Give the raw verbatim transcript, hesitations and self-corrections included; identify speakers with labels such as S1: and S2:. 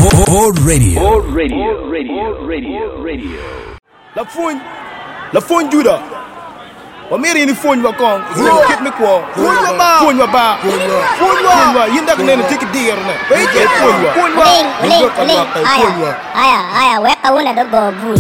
S1: Old Radio.
S2: Old Radio. Radio. Radio. Radio.
S3: La phone. La phone Judah. Wa meri ni phone wa kong. Kit me ko. Phone wa ba. Phone wa ba. Phone wa. Yinda ka ne tik dir na. Ba ke phone wa. Phone wa.
S4: Aya, aya, weka una dogo bu.